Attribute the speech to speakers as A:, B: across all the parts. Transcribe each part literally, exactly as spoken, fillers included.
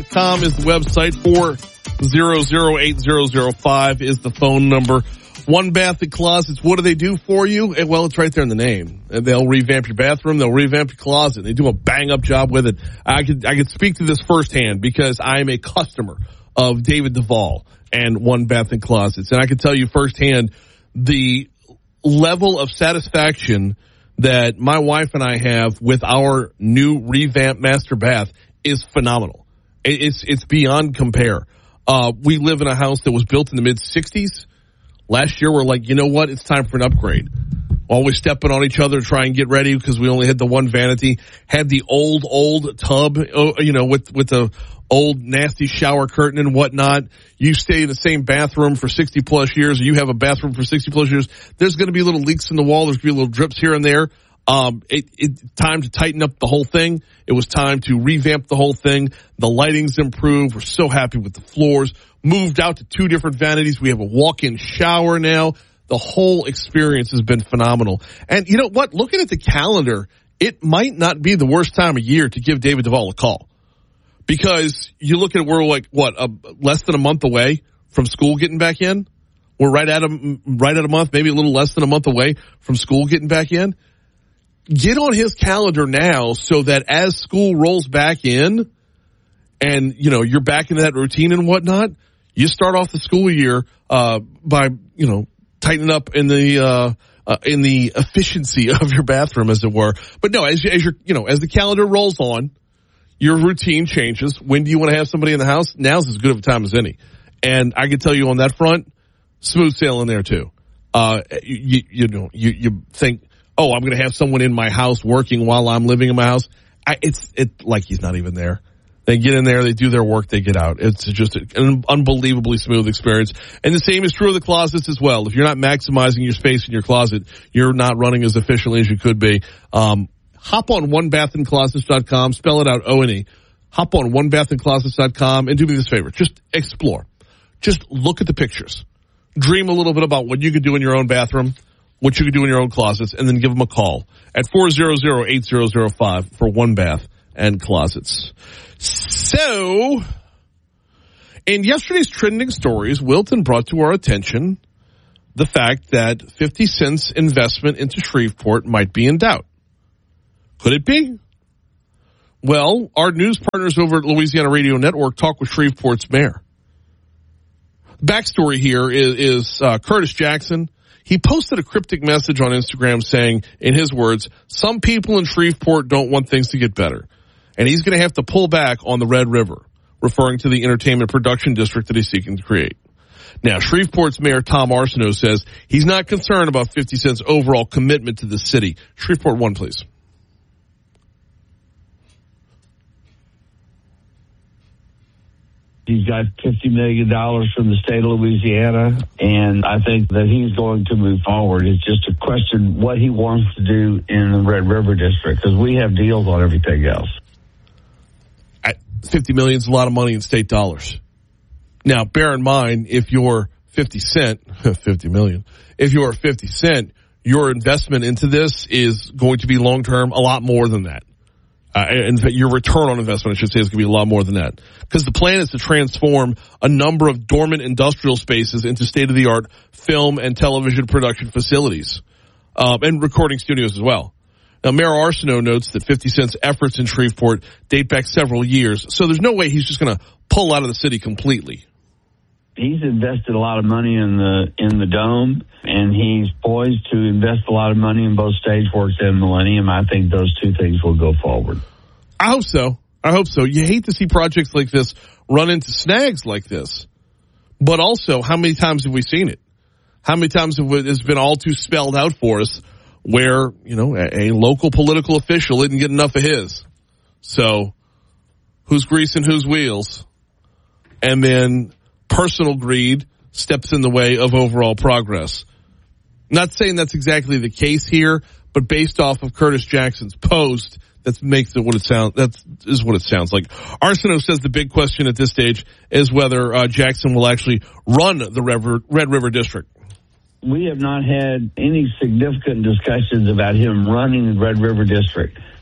A: Com is the website. four zero zero eight zero zero five is the phone number. One Bath and Closets, what do they do for you? Well, it's right there in the name. They'll revamp your bathroom. They'll revamp your closet. They do a bang-up job with it. I could, I could speak to this firsthand because I am a customer of David Duvall and One Bath and Closets. And I can tell you firsthand the level of satisfaction that my wife and I have with our new revamped master bath is phenomenal. It's, it's beyond compare. Uh, we live in a house that was built in the mid-sixties. Last year, we're like, you know what? It's time for an upgrade. Always stepping on each other to try and get ready because we only had the one vanity. Had the old, old tub, you know, with, with the old nasty shower curtain and whatnot. You stay in the same bathroom for sixty plus years, or you have a bathroom for sixty plus years. There's going to be little leaks in the wall. There's going to be little drips here and there. Um, it, it, time to tighten up the whole thing. It was time to revamp the whole thing. The lighting's improved. We're so happy with the floors. Moved out to two different vanities. We have a walk-in shower now. The whole experience has been phenomenal. And you know what? Looking at the calendar, it might not be the worst time of year to give David Duvall a call. Because you look at it, we're like, what, a, less than a month away from school getting back in? We're right at a, right at a month, maybe a little less than a month away from school getting back in. Get on his calendar now so that as school rolls back in and, you know, you're back into that routine and whatnot, you start off the school year uh, by, you know, tightening up in the uh, uh, in the efficiency of your bathroom, as it were. But no, as you, as you're, you know, as the calendar rolls on, your routine changes. When do you want to have somebody in the house? Now's as good of a time as any. And I can tell you on that front, smooth sailing there too. Uh, you, you know, you, you think, oh, I'm going to have someone in my house working while I'm living in my house. I, it's it like he's not even there. They get in there, they do their work, they get out. It's just an unbelievably smooth experience. And the same is true of the closets as well. If you're not maximizing your space in your closet, you're not running as efficiently as you could be. Um, hop on one bath and closets dot com, spell it out O N E. Hop on one bath and closets dot com and do me this favor. Just explore. Just look at the pictures. Dream a little bit about what you could do in your own bathroom, what you could do in your own closets, and then give them a call at four zero zero eight zero zero five for One Bath and Closets. So, in yesterday's trending stories, Wilton brought to our attention the fact that fifty Cent's investment into Shreveport might be in doubt. Could it be? Well, our news partners over at Louisiana Radio Network talked with Shreveport's mayor. Backstory here is, is uh, Curtis Jackson. He posted a cryptic message on Instagram saying, in his words, some people in Shreveport don't want things to get better. And he's going to have to pull back on the Red River, referring to the entertainment production district that he's seeking to create. Now, Shreveport's Mayor Tom Arsenault says he's not concerned about fifty Cent's overall commitment to the city. Shreveport one, please.
B: He's got fifty million dollars from the state of Louisiana, and I think that he's going to move forward. It's just a question what he wants to do in the Red River District, because we have deals on everything else.
A: fifty million dollars is a lot of money in state dollars. Now, bear in mind, if you're fifty Cent, fifty million dollars, if you're fifty Cent, your investment into this is going to be long-term a lot more than that. Uh, in fact, your return on investment, I should say, is going to be a lot more than that. Because the plan is to transform a number of dormant industrial spaces into state-of-the-art film and television production facilities, um, and recording studios as well. Now, Mayor Arsenault notes that fifty Cent's efforts in Shreveport date back several years, so there's no way he's just going to pull out of the city completely.
B: He's invested a lot of money in the in the Dome, and he's poised to invest a lot of money in both Stageworks and Millennium. I think those two things will go forward.
A: I hope so. I hope so. You hate to see projects like this run into snags like this. But also, how many times have we seen it? How many times have it has been all too spelled out for us where, you know, a, a local political official didn't get enough of his? So, who's greasing whose wheels? And then personal greed steps in the way of overall progress. Not saying that's exactly the case here, but based off of Curtis Jackson's post, that makes it what it sounds. That is what it sounds like. Arsenault says the big question at this stage is whether uh, Jackson will actually run the River, Red River District.
B: We have not had any significant discussions about him running the Red River District.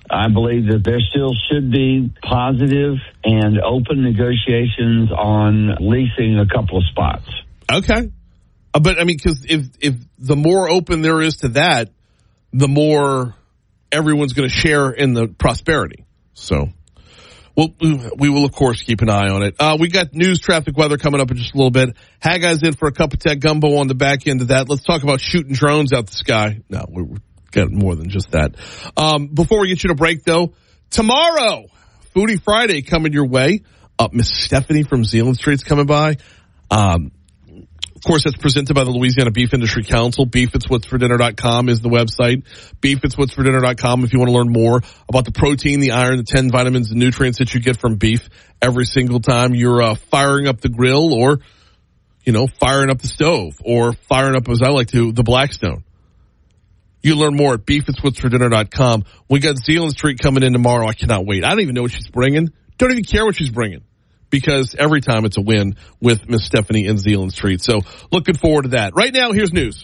B: I believe that there still should be positive and open negotiations on leasing a couple of spots.
A: Okay. Uh, but, I mean, because if, if the more open there is to that, the more everyone's going to share in the prosperity. So, well, we will, of course, keep an eye on it. Uh, we got news, traffic, weather coming up in just a little bit. Haggai's in for a cup of tech gumbo on the back end of that. Let's talk about shooting drones out the sky. No, we're got more than just that. Um, before we get you to break, though, tomorrow, Foodie Friday coming your way. Uh, Miss Stephanie from Zealand Street's coming by. Um, Of course, that's presented by the Louisiana Beef Industry Council. beef it's what's for dinner dot com is the website. beef it's what's for dinner dot com if you want to learn more about the protein, the iron, the ten vitamins, and nutrients that you get from beef every single time you're uh, firing up the grill or, you know, firing up the stove or firing up, as I like to, the Blackstone. You learn more at beef it's what's for dinner dot com. We got Zealand Street coming in tomorrow. I cannot wait. I don't even know what she's bringing. Don't even care what she's bringing. Because every time it's a win with Miss Stephanie in Zealand Street. So looking forward to that. Right now, here's news.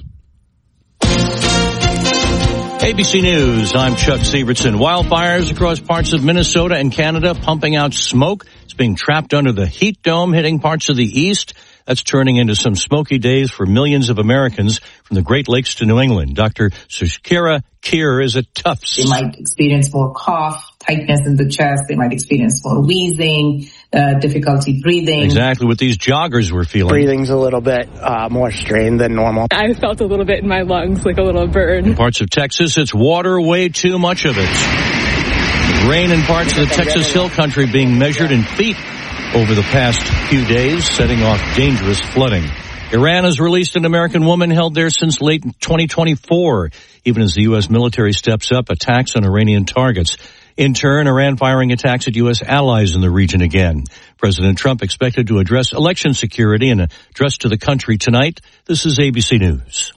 C: A B C News, I'm Chuck Sievertson. Wildfires across parts of Minnesota and Canada pumping out smoke. It's being trapped under the heat dome hitting parts of the east. That's turning into some smoky days for millions of Americans from the Great Lakes to New England. Doctor Sushkira Kier is at Tufts.
D: They might experience more cough, tightness in the chest. They might experience more wheezing, uh, difficulty breathing.
C: Exactly what these joggers were feeling.
E: Breathing's a little bit uh, more strained than normal.
F: I felt a little bit in my lungs, like a little burn.
C: In parts of Texas, it's water, way too much of it. Rain in parts of the Texas Hill Country being measured in feet over the past few days, setting off dangerous flooding. Iran has released an American woman held there since late twenty twenty-four, even as the U S military steps up attacks on Iranian targets. In turn, Iran firing attacks at U S allies in the region again. President Trump expected to address election security and address to the country tonight. This is A B C News.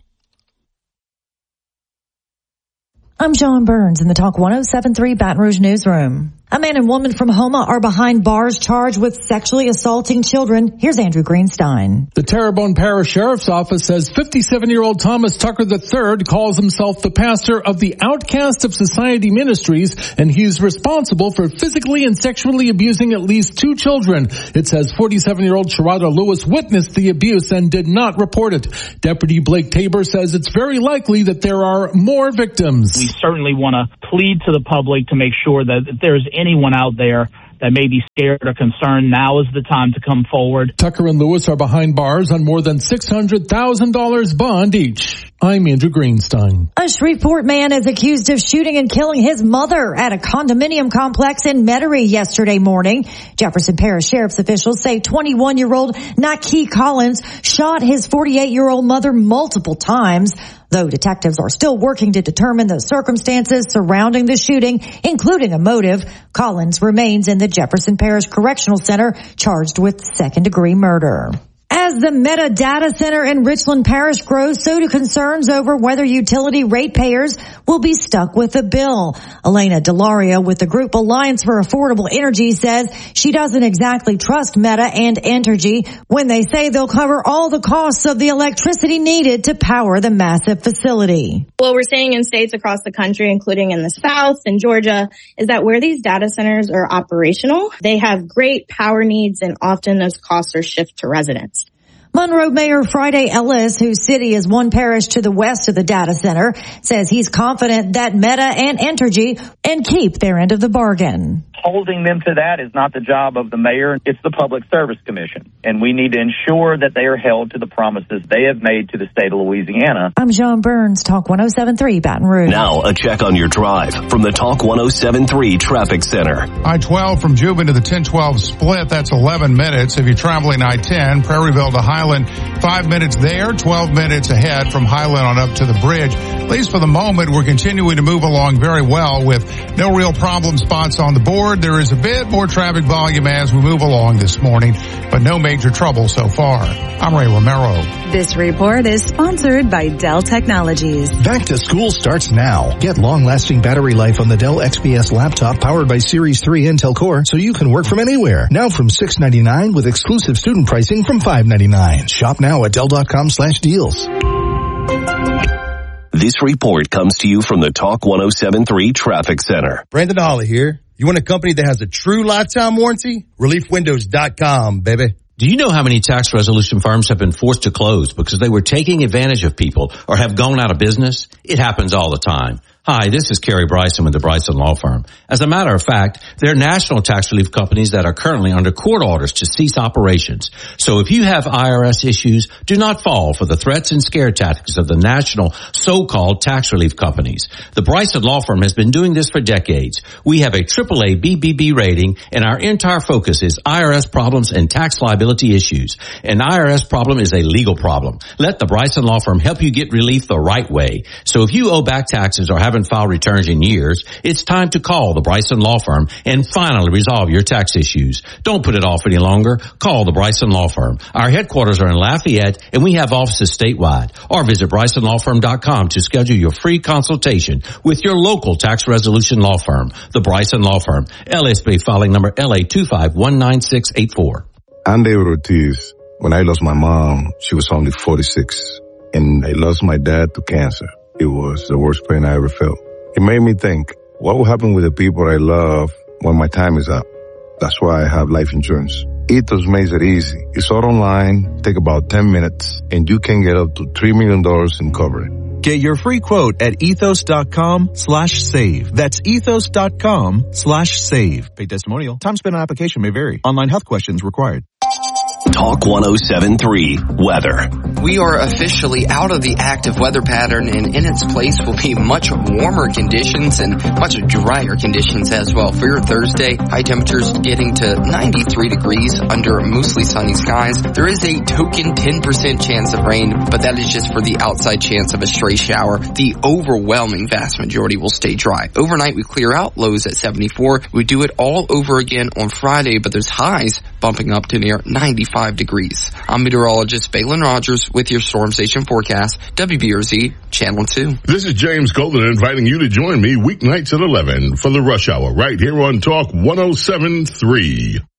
G: I'm John Burns in the Talk one oh seven point three Baton Rouge newsroom. A man and woman from Houma are behind bars charged with sexually assaulting children. Here's Andrew Greenstein.
H: The Terrebonne Parish Sheriff's Office says fifty-seven-year-old Thomas Tucker the third calls himself the pastor of the Outcast of Society Ministries, and he's responsible for physically and sexually abusing at least two children. It says forty-seven-year-old Sharada Lewis witnessed the abuse and did not report it. Deputy Blake Tabor says it's very likely that there are more victims.
I: We certainly want to plead to the public to make sure that if there's anyone out there that may be scared or concerned, now is the time to come forward.
H: Tucker and Lewis are behind bars on more than six hundred thousand dollars bond each. I'm Andrew Greenstein.
G: A Shreveport man is accused of shooting and killing his mother at a condominium complex in Metairie yesterday morning. Jefferson Parish Sheriff's officials say twenty-one-year-old Naki Collins shot his forty-eight-year-old mother multiple times. Though detectives are still working to determine the circumstances surrounding the shooting, including a motive, Collins remains in the Jefferson Parish Correctional Center charged with second-degree murder. As the Meta data center in Richland Parish grows, so do concerns over whether utility ratepayers will be stuck with the bill. Elena Delario with the group Alliance for Affordable Energy says she doesn't exactly trust Meta and Entergy when they say they'll cover all the costs of the electricity needed to power the massive facility.
J: What we're seeing in states across the country, including in the South and Georgia, is that where these data centers are operational, they have great power needs and often those costs are shifted to residents.
G: Monroe Mayor Friday Ellis, whose city is one parish to the west of the data center, says he's confident that Meta and Entergy and keep their end of the bargain.
K: Holding them to that is not the job of the mayor. It's the Public Service Commission. And we need to ensure that they are held to the promises they have made to the state of Louisiana.
G: I'm Joan Burns, Talk one oh seven point three Baton Rouge.
L: Now a check on your drive from the Talk one oh seven point three Traffic Center.
M: I twelve from Juban to the ten twelve split, that's eleven minutes. If you're traveling I ten, Prairieville to Highland, five minutes there, twelve minutes ahead from Highland on up to the bridge. At least for the moment, we're continuing to move along very well with no real problem spots on the board. There is a bit more traffic volume as we move along this morning, but no major trouble so far. I'm Ray Romero.
N: This report is sponsored by Dell Technologies.
O: Back to school starts now. Get long-lasting battery life on the Dell X P S laptop powered by Series three Intel Core so you can work from anywhere. Now from six ninety-nine with exclusive student pricing from five ninety-nine. Shop now at Dell dot com slash deals.
L: This report comes to you from the Talk one oh seven point three Traffic Center.
P: Brandon Holly here. You want a company that has a true lifetime warranty? relief windows dot com, baby.
Q: Do you know how many tax resolution firms have been forced to close because they were taking advantage of people or have gone out of business? It happens all the time. Hi, this is Kerry Bryson with the Bryson Law Firm. As a matter of fact, there are national tax relief companies that are currently under court orders to cease operations. So if you have I R S issues, do not fall for the threats and scare tactics of the national so-called tax relief companies. The Bryson Law Firm has been doing this for decades. We have a triple A B B B rating, and our entire focus is I R S problems and tax liability issues. An I R S problem is a legal problem. Let the Bryson Law Firm help you get relief the right way. So if you owe back taxes or haven't filed returns in years, it's time to call the Bryson Law Firm and finally resolve your tax issues. Don't put it off any longer. Call the Bryson Law Firm. Our headquarters are in Lafayette, and we have offices statewide. Or visit bryson law firm dot com to schedule your free consultation with your local tax resolution law firm. The Bryson Law Firm, L S B filing number L A two five one nine six eight four.
R: I'm David Ortiz. When I lost my mom, she was only forty-six, and I lost my dad to cancer. It was the worst pain I ever felt. It made me think, what will happen with the people I love when my time is up? That's why I have life insurance. Ethos makes it easy. It's all online, take about ten minutes, and you can get up to three million dollars in coverage.
S: Get your free quote at ethos dot com slash save. That's ethos dot com slash save. Paid testimonial. Time spent on application may vary. Online health questions required.
L: Talk one oh seven point three Weather.
T: We are officially out of the active weather pattern, and in its place will be much warmer conditions and much drier conditions as well. For your Thursday, high temperatures getting to ninety-three degrees under mostly sunny skies. There is a token ten percent chance of rain, but that is just for the outside chance of a stray shower. The overwhelming vast majority will stay dry. Overnight, we clear out, lows at seventy-four. We do it all over again on Friday, but there's highs bumping up to near ninety-five degrees. I'm meteorologist Balin Rogers with your Storm Station forecast, W B R Z Channel two.
U: This is James Golden inviting you to join me weeknights at eleven for the Rush Hour right here on Talk one oh seven point three.